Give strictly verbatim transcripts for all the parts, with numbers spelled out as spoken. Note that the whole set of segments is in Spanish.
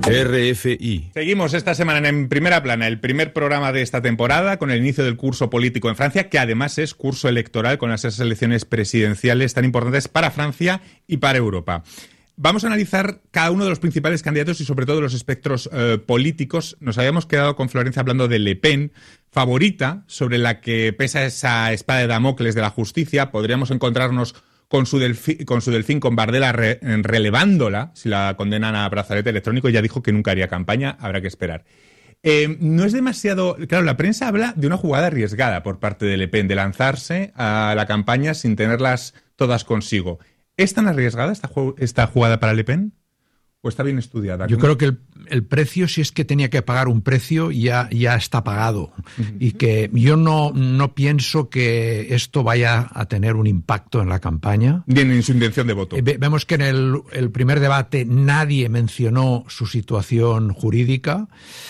R F I. Seguimos esta semana en Primera Plana, el primer programa de esta temporada, con el inicio del curso político en Francia, que además es curso electoral con las elecciones presidenciales tan importantes para Francia y para Europa. Vamos a analizar cada uno de los principales candidatos y sobre todo los espectros eh, políticos. Nos habíamos quedado con Florencia hablando de Le Pen, favorita, sobre la que pesa esa espada de Damocles de la justicia. Podríamos encontrarnos con su, delfi, con su delfín, con Bardella re, relevándola, si la condenan a brazalete electrónico. Ya dijo que nunca haría campaña, habrá que esperar. Eh, no es demasiado... Claro, la prensa habla de una jugada arriesgada por parte de Le Pen, de lanzarse a la campaña sin tenerlas todas consigo. ¿Es tan arriesgada esta, esta jugada para Le Pen? ¿O está bien estudiada? Yo creo que el, el precio, si es que tenía que pagar un precio, ya, ya está pagado. Uh-huh. Y que yo no, no pienso que esto vaya a tener un impacto en la campaña. Ni en su intención de voto. Eh, vemos que en el, el primer debate nadie mencionó su situación jurídica.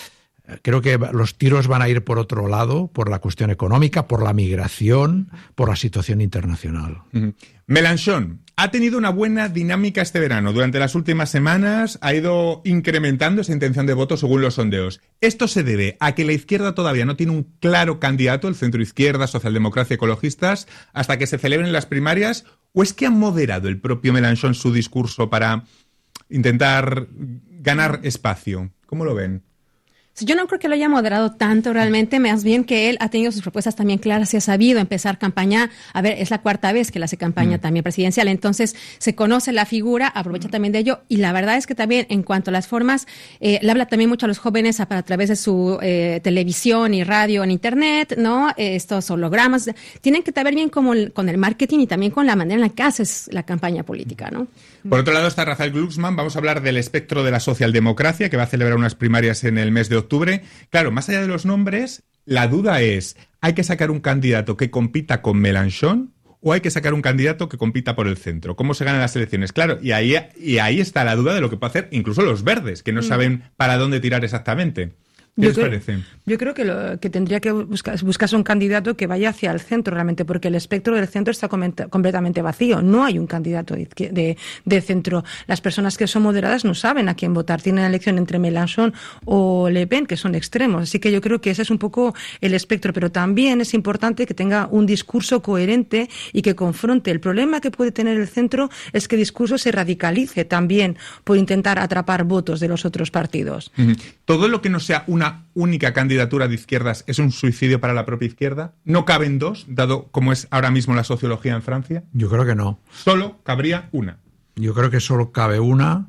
Creo que los tiros van a ir por otro lado, por la cuestión económica, por la migración, por la situación internacional. Uh-huh. Mélenchon ha tenido una buena dinámica este verano. Durante las últimas semanas ha ido incrementando esa intención de voto según los sondeos. ¿Esto se debe a que la izquierda todavía no tiene un claro candidato, el centro-izquierda, socialdemocracia, ecologistas, hasta que se celebren las primarias? ¿O es que ha moderado el propio Mélenchon su discurso para intentar ganar espacio? ¿Cómo lo ven? Yo no creo que lo haya moderado tanto realmente, más bien que él ha tenido sus propuestas también claras y ha sabido empezar campaña. A ver, es la cuarta vez que él hace campaña mm. también presidencial, entonces se conoce la figura, aprovecha también de ello, y la verdad es que también en cuanto a las formas, eh, le habla también mucho a los jóvenes a, a través de su eh, televisión y radio en internet, ¿no? Eh, estos hologramas, tienen que saber bien como el, con el marketing y también con la manera en la que haces la campaña política, ¿no? Por otro lado está Rafael Glucksmann. Vamos a hablar del espectro de la socialdemocracia, que va a celebrar unas primarias en el mes de octubre. Claro, más allá de los nombres, la duda es, ¿hay que sacar un candidato que compita con Mélenchon o hay que sacar un candidato que compita por el centro? ¿Cómo se ganan las elecciones? Claro, y ahí, y ahí está la duda de lo que puede hacer incluso los verdes, que no saben para dónde tirar exactamente. ¿Qué yo les creo, parece? Yo creo que, lo, que tendría que buscar, buscarse un candidato que vaya hacia el centro realmente, porque el espectro del centro está comenta, completamente vacío. No hay un candidato de, de, de centro. Las personas que son moderadas no saben a quién votar. Tienen la elección entre Mélenchon o Le Pen, que son extremos. Así que yo creo que ese es un poco el espectro. Pero también es importante que tenga un discurso coherente y que confronte. El problema que puede tener el centro es que el discurso se radicalice también por intentar atrapar votos de los otros partidos. Uh-huh. Todo lo que no sea una única candidatura de izquierdas es un suicidio para la propia izquierda. ¿No caben dos, dado como es ahora mismo la sociología en Francia? Yo creo que no. Solo cabría una. Yo creo que solo cabe una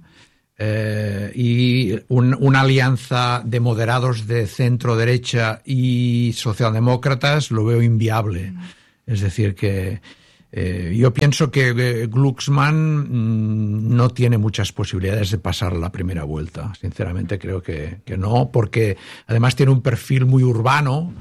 eh, y un, una alianza de moderados de centro-derecha y socialdemócratas lo veo inviable. Es decir, que Eh, yo pienso que eh, Glucksmann mmm, no tiene muchas posibilidades de pasar la primera vuelta. Sinceramente creo que, que no, porque además tiene un perfil muy urbano,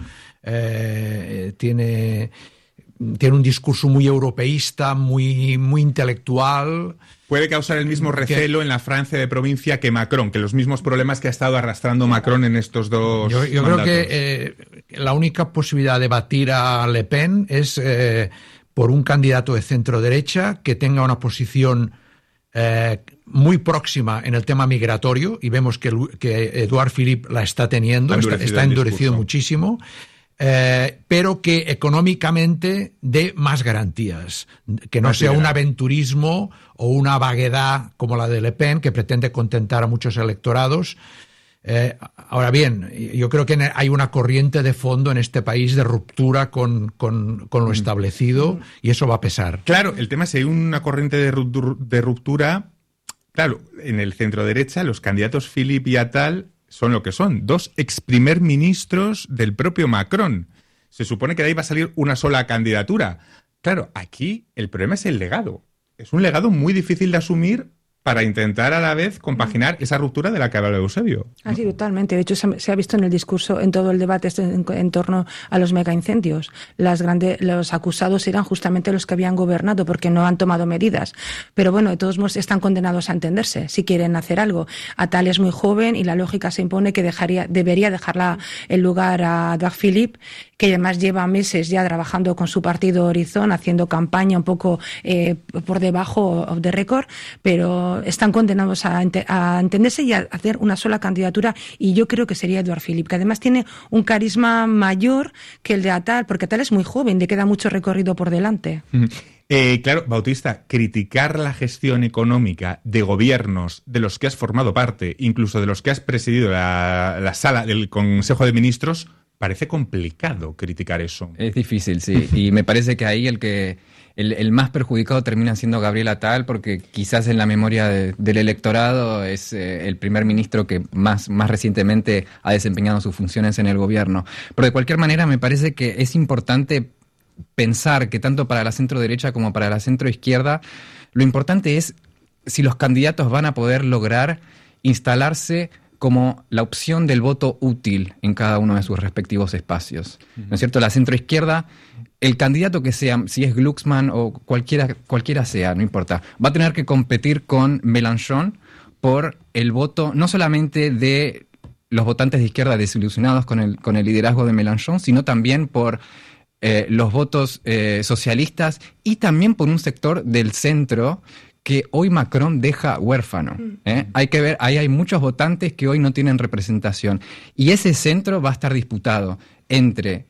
eh, tiene, tiene un discurso muy europeísta, muy, muy intelectual. Puede causar el mismo recelo que, en la Francia de provincia que Macron, que los mismos problemas que ha estado arrastrando Macron en estos dos Yo, yo creo que eh, la única posibilidad de batir a Le Pen es Eh, por un candidato de centro-derecha que tenga una posición eh, muy próxima en el tema migratorio, y vemos que, que Edouard Philippe la está teniendo, está, está endurecido muchísimo, eh, pero que económicamente dé más garantías, que no más sea un aventurismo o una vaguedad como la de Le Pen, que pretende contentar a muchos electorados. Eh, ahora bien, yo creo que hay una corriente de fondo en este país de ruptura con, con, con lo establecido, y eso va a pesar. Claro, el tema es si hay una corriente de ruptura, de ruptura, claro, en el centro derecha los candidatos Philippe y Attal son lo que son, dos ex primer ministros del propio Macron. Se supone que de ahí va a salir una sola candidatura. Claro, aquí el problema es el legado. Es un legado muy difícil de asumir para intentar a la vez compaginar esa ruptura de la que habla Eusebio. ¿No? Así, totalmente. De hecho, se ha visto en el discurso, en todo el debate en, en torno a los megaincendios. Las grandes, los acusados eran justamente los que habían gobernado, porque no han tomado medidas. Pero bueno, de todos modos están condenados a entenderse si quieren hacer algo. Attal es muy joven y la lógica se impone que dejaría, debería dejarla el lugar a Edouard Philippe, que además lleva meses ya trabajando con su partido Horizon, haciendo campaña un poco eh, por debajo de récord, pero no están condenados a, a entenderse y a hacer una sola candidatura, y yo creo que sería Édouard Philippe, que además tiene un carisma mayor que el de Attal, porque Attal es muy joven, le queda mucho recorrido por delante. Eh, claro, Bautista, criticar la gestión económica de gobiernos de los que has formado parte, incluso de los que has presidido la, la sala del Consejo de Ministros, parece complicado criticar eso. Es difícil, sí. Y me parece que ahí el que el, el más perjudicado termina siendo Gabriel Attal, porque quizás en la memoria de, del electorado es eh, el primer ministro que más, más recientemente ha desempeñado sus funciones en el gobierno. Pero de cualquier manera me parece que es importante pensar que tanto para la centro derecha como para la centro izquierda, lo importante es si los candidatos van a poder lograr instalarse como la opción del voto útil en cada uno de sus respectivos espacios. ¿No es cierto? La centroizquierda, el candidato que sea, si es Glucksmann o cualquiera, cualquiera sea, no importa, va a tener que competir con Mélenchon por el voto no solamente de los votantes de izquierda desilusionados con el, con el liderazgo de Mélenchon, sino también por eh, los votos eh, socialistas y también por un sector del centro que hoy Macron deja huérfano. ¿eh? Hay que ver, ahí hay muchos votantes que hoy no tienen representación. Y ese centro va a estar disputado entre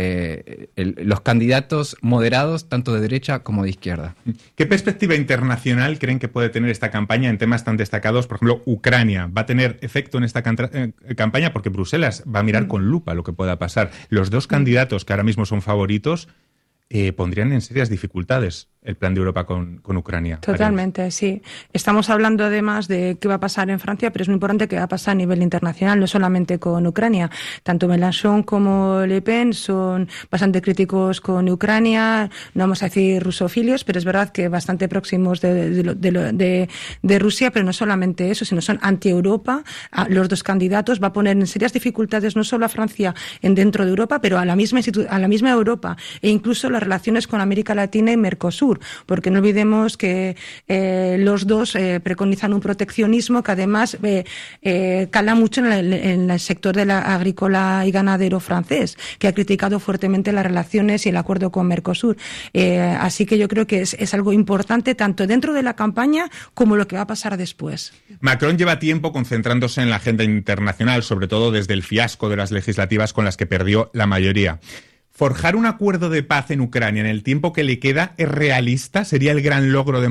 eh, el, los candidatos moderados, tanto de derecha como de izquierda. ¿Qué perspectiva internacional creen que puede tener esta campaña en temas tan destacados? Por ejemplo, Ucrania. ¿Va a tener efecto en esta cantra- eh, campaña? Porque Bruselas va a mirar con lupa lo que pueda pasar. Los dos candidatos que ahora mismo son favoritos Eh, pondrían en serias dificultades el plan de Europa con, con Ucrania. Totalmente, Ariel. Sí. Estamos hablando además de qué va a pasar en Francia, pero es muy importante qué va a pasar a nivel internacional, no solamente con Ucrania. Tanto Mélenchon como Le Pen son bastante críticos con Ucrania, no vamos a decir rusofilios, pero es verdad que bastante próximos de, de, de, de, de Rusia, pero no solamente eso, sino son anti-Europa. Los dos candidatos va a poner en serias dificultades no solo a Francia en dentro de Europa, pero a la misma institu- a la misma Europa, e incluso las relaciones con América Latina y Mercosur, porque no olvidemos que eh, los dos eh, preconizan un proteccionismo que además eh, eh, cala mucho en el, en el sector de la agrícola y ganadero francés, que ha criticado fuertemente las relaciones y el acuerdo con Mercosur. Eh, así que yo creo que es, es algo importante tanto dentro de la campaña como lo que va a pasar después. Macron lleva tiempo concentrándose en la agenda internacional, sobre todo desde el fiasco de las legislativas con las que perdió la mayoría. ¿Forjar un acuerdo de paz en Ucrania en el tiempo que le queda es realista? ¿Sería el gran logro de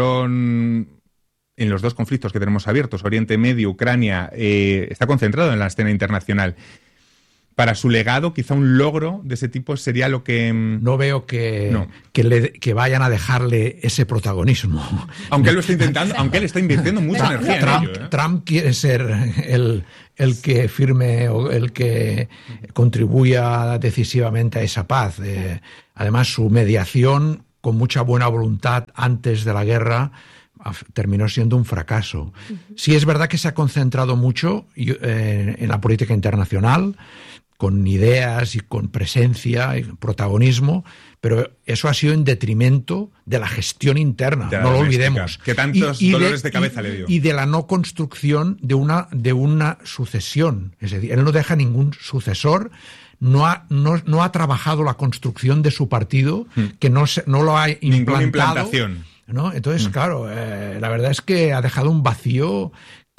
Macron en los dos conflictos que tenemos abiertos? Oriente Medio, Ucrania, eh, está concentrado en la escena internacional. Para su legado, quizá un logro de ese tipo sería lo que... No veo que, no. que, le, que vayan a dejarle ese protagonismo. Aunque él lo está intentando, aunque él está invirtiendo mucha Trump, energía Trump, en ello. ¿eh? Trump quiere ser el, el que firme o el que contribuya decisivamente a esa paz. Eh, además, su mediación, con mucha buena voluntad antes de la guerra, terminó siendo un fracaso. Sí es verdad que se ha concentrado mucho eh, en la política internacional, con ideas y con presencia y protagonismo, pero eso ha sido en detrimento de la gestión interna, de la no lo doméstica, olvidemos. Que tantos y, y dolores de, de cabeza y, le dio. Y de la no construcción de una, de una sucesión. Es decir, él no deja ningún sucesor, no ha, no, no ha trabajado la construcción de su partido, hmm. que no, se, no lo ha implantado. Ninguna implantación. ¿No? Entonces, hmm. claro, eh, la verdad es que ha dejado un vacío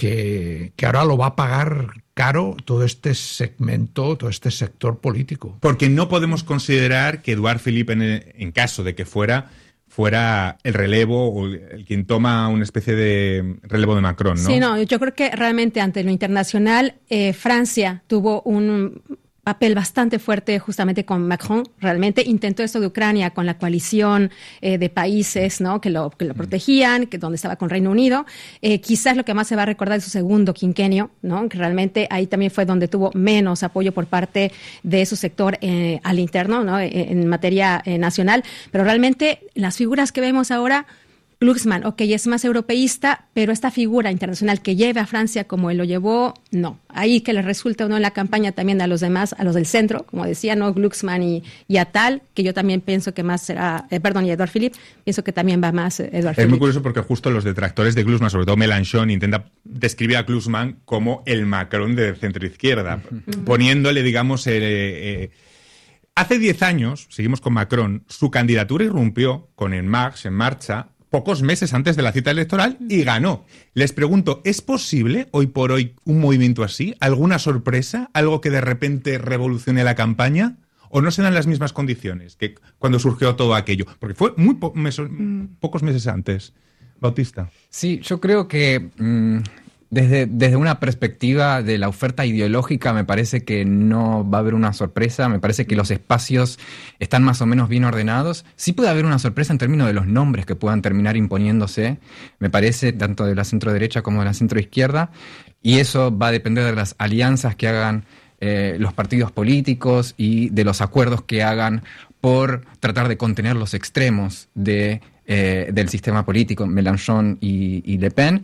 que, que ahora lo va a pagar caro todo este segmento, todo este sector político. Porque no podemos considerar que Édouard Philippe, en, en caso de que fuera, fuera el relevo o el quien toma una especie de relevo de Macron, ¿no? Sí, no, yo creo que realmente ante lo internacional, eh, Francia tuvo un papel bastante fuerte justamente con Macron, realmente intentó esto de Ucrania con la coalición eh, de países, ¿no? que, lo, que lo protegían, que donde estaba con Reino Unido. Eh, quizás lo que más se va a recordar es su segundo quinquenio, ¿no? que realmente ahí también fue donde tuvo menos apoyo por parte de su sector eh, al interno, ¿no? en, en materia eh, nacional, pero realmente las figuras que vemos ahora, Glucksmann, ok, es más europeísta, pero esta figura internacional que lleve a Francia como él lo llevó, no. Ahí que le resulta o no en la campaña también a los demás, a los del centro, como decía, ¿no? Glucksmann y, y Attal, que yo también pienso que más será, eh, perdón, y Édouard Philippe, pienso que también va más eh, Édouard Philippe. Es muy curioso porque justo los detractores de Glucksmann, sobre todo Mélenchon, intenta describir a Glucksmann como el Macron de centroizquierda, uh-huh. poniéndole, digamos, eh, eh, hace diez años, seguimos con Macron, su candidatura irrumpió con En Marche, En Marcha, pocos meses antes de la cita electoral y ganó. Les pregunto, ¿es posible hoy por hoy un movimiento así? ¿Alguna sorpresa? ¿Algo que de repente revolucione la campaña? ¿O no se dan las mismas condiciones que cuando surgió todo aquello? Porque fue muy po- meso- mm. pocos meses antes. Bautista. Sí, yo creo que mmm, desde, desde una perspectiva de la oferta ideológica me parece que no va a haber una sorpresa, me parece que los espacios están más o menos bien ordenados. Sí puede haber una sorpresa en términos de los nombres que puedan terminar imponiéndose, me parece, tanto de la centro-derecha como de la centro-izquierda, y eso va a depender de las alianzas que hagan eh, los partidos políticos y de los acuerdos que hagan por tratar de contener los extremos de Eh, del sistema político, Mélenchon y, y Le Pen.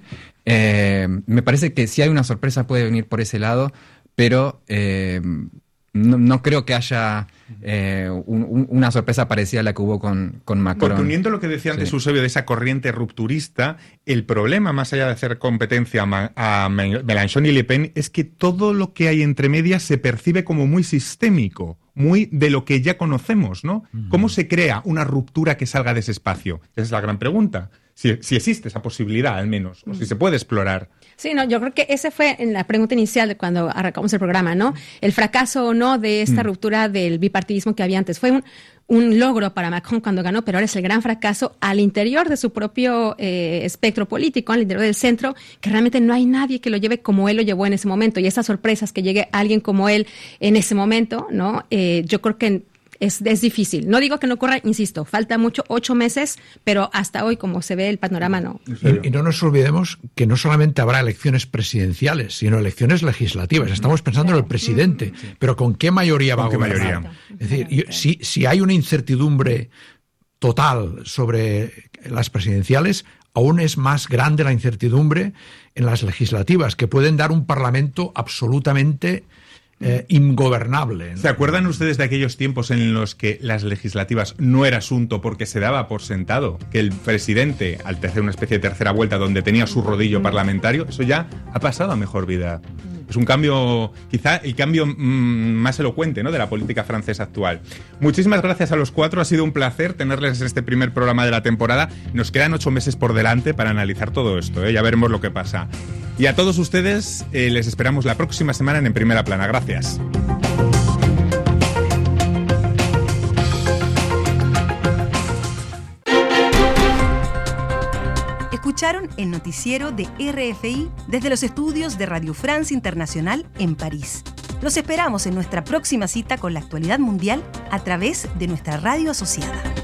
Eh, me parece que si hay una sorpresa puede venir por ese lado, pero eh, no, no creo que haya eh, un, un, una sorpresa parecida a la que hubo con, con Macron. Porque uniendo lo que decía antes Sí. Eusebio de esa corriente rupturista, el problema, más allá de hacer competencia a, a Mélenchon y Le Pen, es que todo lo que hay entre medias se percibe como muy sistémico, muy de lo que ya conocemos, ¿no? Uh-huh. ¿Cómo se crea una ruptura que salga de ese espacio? Esa es la gran pregunta. Si, si existe esa posibilidad, al menos, o si se puede explorar. Sí, no, yo creo que esa fue en la pregunta inicial de cuando arrancamos el programa, ¿no? El fracaso o no de esta mm. ruptura del bipartidismo que había antes. Fue un, un logro para Macron cuando ganó, pero ahora es el gran fracaso al interior de su propio eh, espectro político, al interior del centro, que realmente no hay nadie que lo lleve como él lo llevó en ese momento. Y esas sorpresas que llegue alguien como él en ese momento, ¿no? Eh, yo creo que Es, es difícil. No digo que no ocurra, insisto, falta mucho, ocho meses, pero hasta hoy, como se ve el panorama, no. Y, y no nos olvidemos que no solamente habrá elecciones presidenciales, sino elecciones legislativas. Estamos pensando en el presidente, sí. pero ¿con qué mayoría va a gobernar? Mayoría? Es decir, yo, si, si hay una incertidumbre total sobre las presidenciales, aún es más grande la incertidumbre en las legislativas, que pueden dar un parlamento absolutamente Eh, ingobernable, ¿no? ¿Se acuerdan ustedes de aquellos tiempos en los que las legislativas no era asunto porque se daba por sentado que el presidente, al hacer una especie de tercera vuelta donde tenía su rodillo parlamentario, eso ya ha pasado a mejor vida? Es un cambio, quizá el cambio mmm, más elocuente, ¿no?, de la política francesa actual. Muchísimas gracias a los cuatro, ha sido un placer tenerles en este primer programa de la temporada. Nos quedan ocho meses por delante para analizar todo esto, ¿eh? Ya veremos lo que pasa. Y a todos ustedes eh, les esperamos la próxima semana en En Primera Plana. Gracias. Escucharon el noticiero de R F I desde los estudios de Radio France Internacional en París. Los esperamos en nuestra próxima cita con la actualidad mundial a través de nuestra radio asociada.